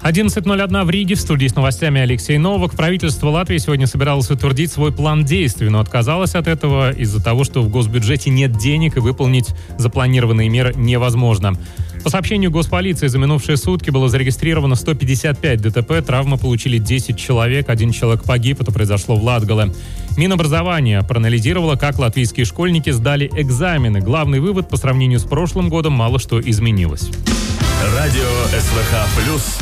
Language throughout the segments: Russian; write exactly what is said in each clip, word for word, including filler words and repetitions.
одиннадцать ноль один в Риге. В студии с новостями Алексей Новак. Правительство Латвии сегодня собиралось утвердить свой план действий, но отказалось от этого из-за того, что в госбюджете нет денег и выполнить запланированные меры невозможно. По сообщению госполиции, за минувшие сутки было зарегистрировано сто пятьдесят пять ДТП, травмы получили десять человек, один человек погиб, это произошло в Латгале. Минобразование проанализировало, как латвийские школьники сдали экзамены. Главный вывод: по сравнению с прошлым годом мало что изменилось. Радио СВХ плюс.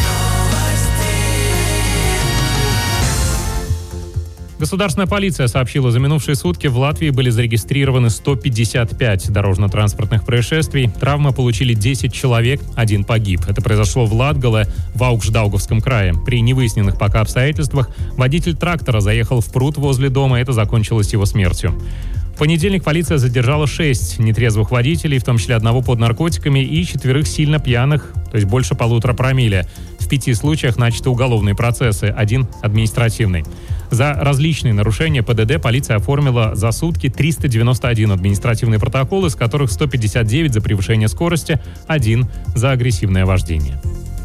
Государственная полиция сообщила, за минувшие сутки в Латвии были зарегистрированы сто пятьдесят пять дорожно-транспортных происшествий. Травмы получили десять человек, один погиб. Это произошло в Латгале, в Аукшдаугавском крае. При невыясненных пока обстоятельствах водитель трактора заехал в пруд возле дома, и это закончилось его смертью. В понедельник полиция задержала шесть нетрезвых водителей, в том числе одного под наркотиками, и четверых сильно пьяных, то есть больше полутора промилле. В пяти случаях начаты уголовные процессы, один административный. За различные нарушения ПДД полиция оформила за сутки триста девяносто один административный протокол, из которых сто пятьдесят девять за превышение скорости, один за агрессивное вождение.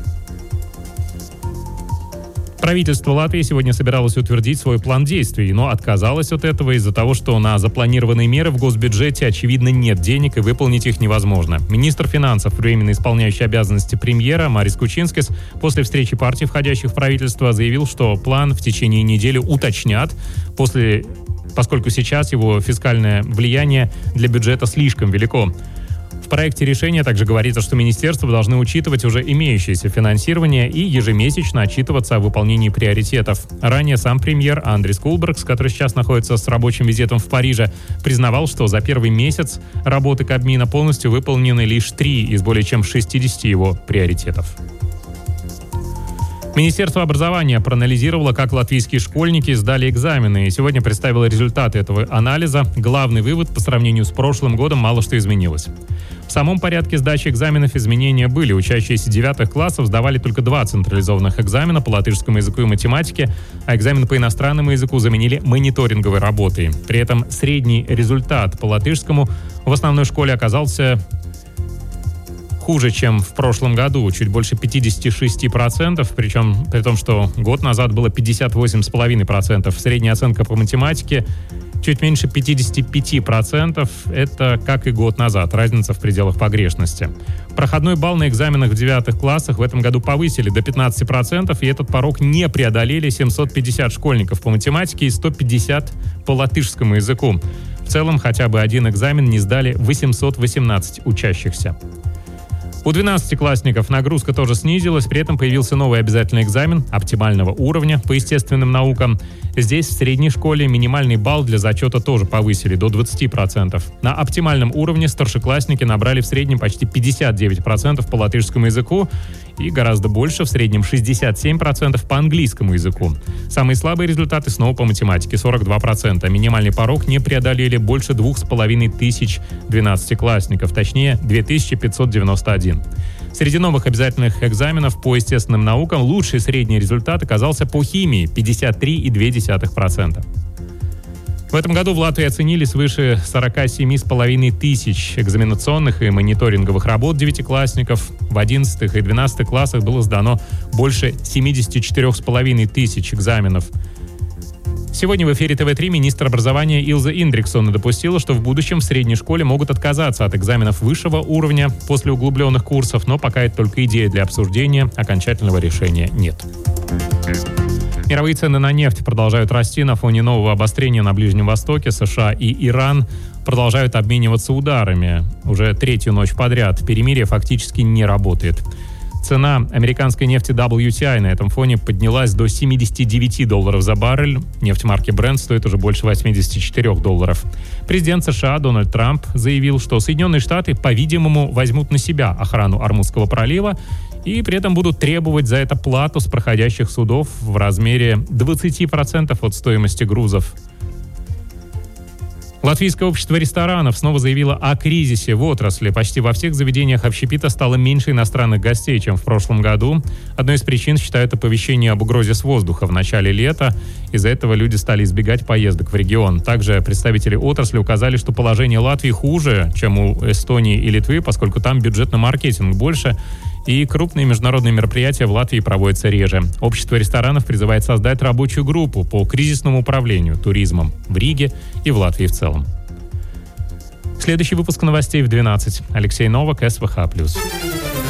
Правительство Латвии сегодня собиралось утвердить свой план действий, но отказалось от этого из-за того, что на запланированные меры в госбюджете, очевидно, нет денег и выполнить их невозможно. Министр финансов, временно исполняющий обязанности премьера Марис Кучинскис, после встречи партий, входящих в правительство, заявил, что план в течение недели уточнят, после, поскольку сейчас его фискальное влияние для бюджета слишком велико. В проекте решения также говорится, что министерства должны учитывать уже имеющееся финансирование и ежемесячно отчитываться о выполнении приоритетов. Ранее сам премьер Андрис Кулбергс, который сейчас находится с рабочим визитом в Париже, признавал, что за первый месяц работы Кабмина полностью выполнены лишь три из более чем шестидесяти его приоритетов. Министерство образования проанализировало, как латвийские школьники сдали экзамены, и сегодня представило результаты этого анализа. Главный вывод: по сравнению с прошлым годом мало что изменилось. В самом порядке сдачи экзаменов изменения были. Учащиеся девятых классов сдавали только два централизованных экзамена по латышскому языку и математике, а экзамен по иностранному языку заменили мониторинговой работой. При этом средний результат по латышскому в основной школе оказался хуже, чем в прошлом году, чуть больше пятьдесят шесть процентов, причем при том, что год назад было пятьдесят восемь целых пять десятых процента. Средняя оценка по математике чуть меньше пятьдесят пять процентов. Это как и год назад, разница в пределах погрешности. Проходной балл на экзаменах в девятых классах в этом году повысили до пятнадцати процентов, и этот порог не преодолели семьсот пятьдесят школьников по математике и сто пятьдесят по латышскому языку. В целом, хотя бы один экзамен не сдали восемьсот восемнадцать учащихся. У двенадцатиклассников нагрузка тоже снизилась, при этом появился новый обязательный экзамен оптимального уровня по естественным наукам. Здесь, в средней школе, минимальный балл для зачета тоже повысили до двадцати процентов. На оптимальном уровне старшеклассники набрали в среднем почти пятьдесят девять процентов по латышскому языку и гораздо больше, в среднем шестьдесят семь процентов по английскому языку. Самые слабые результаты снова по математике — сорок два процента. Минимальный порог не преодолели больше двух с половиной тысяч двенадцатиклассников, точнее две тысячи пятьсот девяносто один. Среди новых обязательных экзаменов по естественным наукам лучший средний результат оказался по химии — пятьдесят три целых две десятых процента. В этом году в Латвии оценили свыше сорока семи с половиной тысяч экзаменационных и мониторинговых работ девятиклассников. В одиннадцатых и двенадцатых классах было сдано больше семидесяти четырёх с половиной тысяч экзаменов. Сегодня в эфире тэ вэ три министр образования Илза Индриксон допустила, что в будущем в средней школе могут отказаться от экзаменов высшего уровня после углубленных курсов, но пока это только идея для обсуждения, окончательного решения нет. Мировые цены на нефть продолжают расти на фоне нового обострения на Ближнем Востоке. США и Иран продолжают обмениваться ударами. Уже третью ночь подряд перемирие фактически не работает. Цена американской нефти дабл ю ти ай на этом фоне поднялась до семидесяти девяти долларов за баррель. Нефть марки Brent стоит уже больше восьмидесяти четырёх долларов. Президент США Дональд Трамп заявил, что Соединенные Штаты, по-видимому, возьмут на себя охрану Ормузского пролива и при этом будут требовать за это плату с проходящих судов в размере двадцати процентов от стоимости грузов. Латвийское общество ресторанов снова заявило о кризисе в отрасли. Почти во всех заведениях общепита стало меньше иностранных гостей, чем в прошлом году. Одной из причин считают оповещение об угрозе с воздуха в начале лета. Из-за этого люди стали избегать поездок в регион. Также представители отрасли указали, что положение Латвии хуже, чем у Эстонии и Литвы, поскольку там бюджет на маркетинг больше. И крупные международные мероприятия в Латвии проводятся реже. Общество ресторанов призывает создать рабочую группу по кризисному управлению туризмом в Риге и в Латвии в целом. Следующий выпуск новостей в двенадцать. Алексей Новак, СВХ+.